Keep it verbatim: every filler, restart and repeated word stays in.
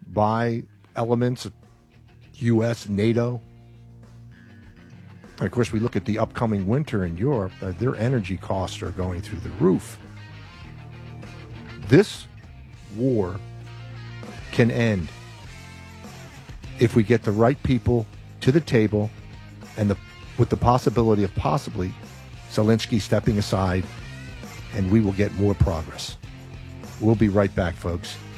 buy elements of U S, NATO. And of course, we look at the upcoming winter in Europe, uh, their energy costs are going through the roof. This war can end if we get the right people to the table and the, with the possibility of possibly Zelensky stepping aside, and we will get more progress. We'll be right back, folks.